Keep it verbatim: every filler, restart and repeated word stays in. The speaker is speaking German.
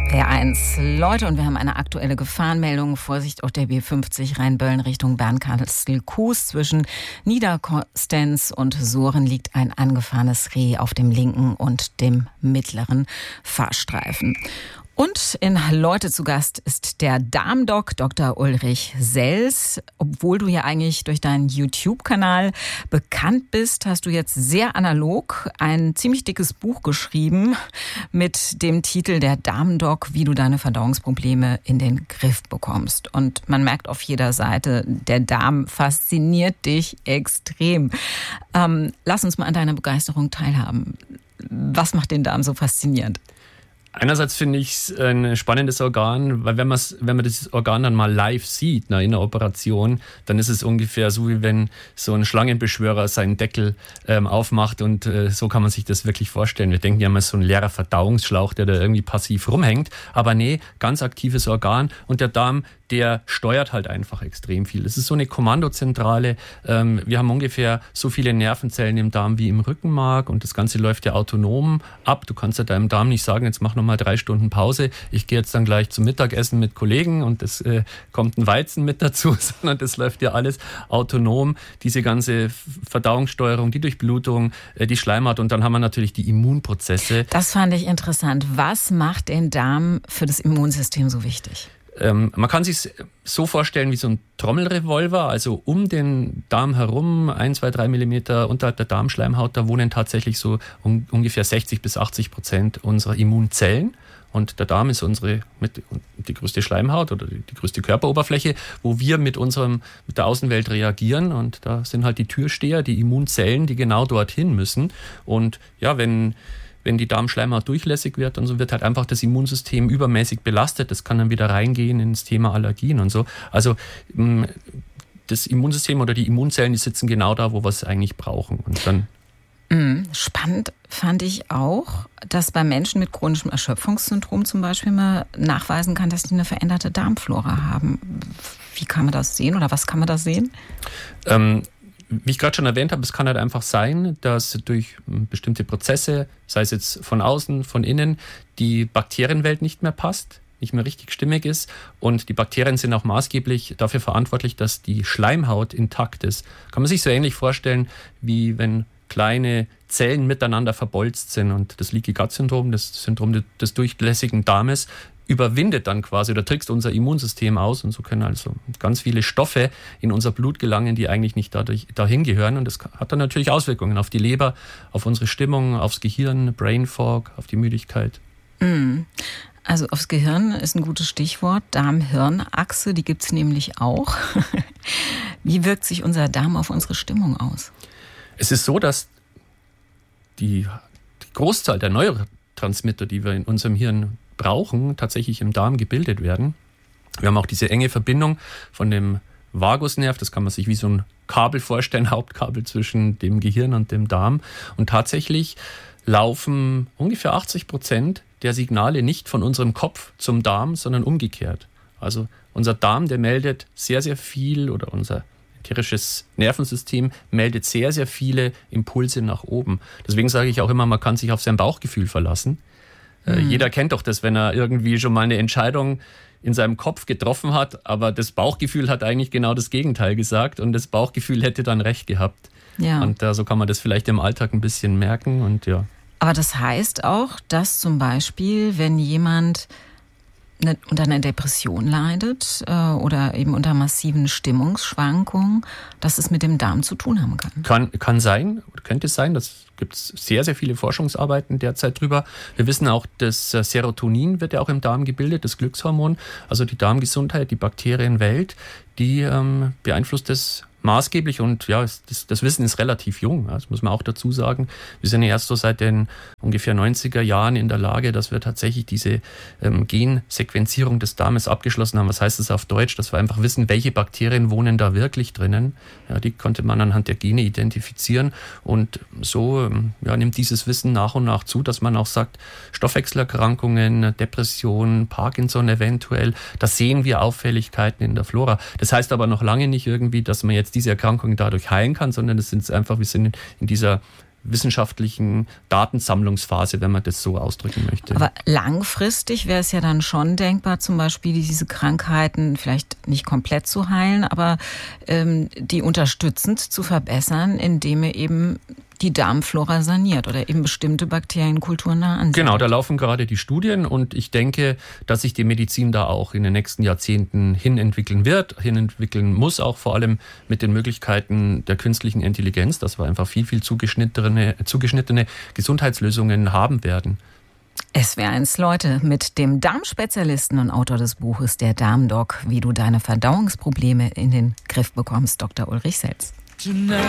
R eins. Leute, und wir haben eine aktuelle Gefahrenmeldung. Vorsicht auf der B fünfzig Rheinböllen Richtung Bernkastel-Kues. Zwischen Niederkostenz und Sohren liegt ein angefahrenes Reh auf dem linken und dem mittleren Fahrstreifen. Und in Leute zu Gast ist der Darmdoc Doktor Ulrich Sels. Obwohl du ja eigentlich durch deinen YouTube-Kanal bekannt bist, hast du jetzt sehr analog ein ziemlich dickes Buch geschrieben mit dem Titel Der Darmdoc, wie du deine Verdauungsprobleme in den Griff bekommst. Und man merkt auf jeder Seite, der Darm fasziniert dich extrem. Ähm, lass uns mal an deiner Begeisterung teilhaben. Was macht den Darm so faszinierend? Einerseits finde ich es ein spannendes Organ, weil wenn, man's, wenn man das Organ dann mal live sieht, na, in der Operation, dann ist es ungefähr so, wie wenn so ein Schlangenbeschwörer seinen Deckel ähm, aufmacht, und äh, so kann man sich das wirklich vorstellen. Wir denken ja immer, so ein leerer Verdauungsschlauch, der da irgendwie passiv rumhängt, aber nee, ganz aktives Organ, und der Darm, der steuert halt einfach extrem viel. Es ist so eine Kommandozentrale. Ähm, wir haben ungefähr so viele Nervenzellen im Darm wie im Rückenmark, und das Ganze läuft ja autonom ab. Du kannst ja deinem Darm nicht sagen, jetzt mach noch mal drei Stunden Pause, ich gehe jetzt dann gleich zum Mittagessen mit Kollegen und es äh, kommt ein Weizen mit dazu, sondern das läuft ja alles autonom. Diese ganze Verdauungssteuerung, die Durchblutung, äh, die Schleimhaut, und dann haben wir natürlich die Immunprozesse. Das fand ich interessant. Was macht den Darm für das Immunsystem so wichtig? Ähm, man kann sich so vorstellen wie so ein Trommelrevolver, also um den Darm herum, ein, zwei, drei Millimeter unterhalb der Darmschleimhaut, da wohnen tatsächlich so um, ungefähr sechzig bis achtzig Prozent unserer Immunzellen. Und der Darm ist unsere mit, die größte Schleimhaut oder die, die größte Körperoberfläche, wo wir mit unserem mit der Außenwelt reagieren. Und da sind halt die Türsteher, die Immunzellen, die genau dorthin müssen. Und ja, wenn Wenn die Darmschleimhaut durchlässig wird, dann so wird halt einfach das Immunsystem übermäßig belastet. Das kann dann wieder reingehen ins Thema Allergien und so. Also das Immunsystem oder die Immunzellen, die sitzen genau da, wo wir es eigentlich brauchen. Und dann Spannend fand ich auch, dass bei Menschen mit chronischem Erschöpfungssyndrom zum Beispiel man nachweisen kann, dass die eine veränderte Darmflora haben. Wie kann man das sehen oder was kann man da sehen? Ähm, Wie ich gerade schon erwähnt habe, es kann halt einfach sein, dass durch bestimmte Prozesse, sei es jetzt von außen, von innen, die Bakterienwelt nicht mehr passt, nicht mehr richtig stimmig ist. Und die Bakterien sind auch maßgeblich dafür verantwortlich, dass die Schleimhaut intakt ist. Kann man sich so ähnlich vorstellen, wie wenn kleine Zellen miteinander verbolzt sind. Und das Leaky Gut Syndrom, das Syndrom des durchlässigen Darmes, überwindet dann quasi oder trickst unser Immunsystem aus, und so können also ganz viele Stoffe in unser Blut gelangen, die eigentlich nicht dadurch dahin gehören, und das hat dann natürlich Auswirkungen auf die Leber, auf unsere Stimmung, aufs Gehirn, Brain Fog, auf die Müdigkeit. Also aufs Gehirn ist ein gutes Stichwort. Darm-Hirn-Achse, die gibt es nämlich auch. Wie wirkt sich unser Darm auf unsere Stimmung aus? Es ist so, dass die, die Großzahl der Neurotransmitter, die wir in unserem Hirn brauchen, tatsächlich im Darm gebildet werden. Wir haben auch diese enge Verbindung von dem Vagusnerv, das kann man sich wie so ein Kabel vorstellen, Hauptkabel zwischen dem Gehirn und dem Darm. Und tatsächlich laufen ungefähr achtzig Prozent der Signale nicht von unserem Kopf zum Darm, sondern umgekehrt. Also unser Darm, der meldet sehr, sehr viel, oder unser ätherisches Nervensystem meldet sehr, sehr viele Impulse nach oben. Deswegen sage ich auch immer, man kann sich auf sein Bauchgefühl verlassen. Mhm. Jeder kennt doch das, wenn er irgendwie schon mal eine Entscheidung in seinem Kopf getroffen hat, aber das Bauchgefühl hat eigentlich genau das Gegenteil gesagt, und das Bauchgefühl hätte dann recht gehabt. Ja. Und äh, so kann man das vielleicht im Alltag ein bisschen merken. Und ja. Aber das heißt auch, dass zum Beispiel, wenn jemand eine, unter einer Depression leidet äh, oder eben unter massiven Stimmungsschwankungen, dass es mit dem Darm zu tun haben kann. Kann, kann sein, könnte es sein. Das gibt es sehr, sehr viele Forschungsarbeiten derzeit drüber. Wir wissen auch, das Serotonin wird ja auch im Darm gebildet, das Glückshormon. Also die Darmgesundheit, die Bakterienwelt, die ähm, beeinflusst das maßgeblich, und ja, das, das Wissen ist relativ jung, das muss man auch dazu sagen. Wir sind ja erst so seit den ungefähr neunziger Jahren in der Lage, dass wir tatsächlich diese ähm, Gensequenzierung des Darmes abgeschlossen haben. Was heißt das auf Deutsch? Dass wir einfach wissen, welche Bakterien wohnen da wirklich drinnen. Ja, die konnte man anhand der Gene identifizieren, und so ähm, ja, nimmt dieses Wissen nach und nach zu, dass man auch sagt, Stoffwechselerkrankungen, Depressionen, Parkinson eventuell, da sehen wir Auffälligkeiten in der Flora. Das heißt aber noch lange nicht irgendwie, dass man jetzt diese Erkrankungen dadurch heilen kann, sondern es sind einfach, wir sind in dieser wissenschaftlichen Datensammlungsphase, wenn man das so ausdrücken möchte. Aber langfristig wäre es ja dann schon denkbar, zum Beispiel diese Krankheiten vielleicht nicht komplett zu heilen, aber ähm, die unterstützend zu verbessern, indem er eben die Darmflora saniert oder eben bestimmte Bakterienkulturen da ansiedelt. Genau, da laufen gerade die Studien und ich denke, dass sich die Medizin da auch in den nächsten Jahrzehnten hinentwickeln wird, hinentwickeln muss, auch vor allem mit den Möglichkeiten der künstlichen Intelligenz, dass wir einfach viel, viel zugeschnittene, zugeschnittene Gesundheitslösungen haben werden. S W R eins Leute mit dem Darmspezialisten und Autor des Buches Der Darmdoc, wie du deine Verdauungsprobleme in den Griff bekommst, Doktor Ulrich Selz. Tonight.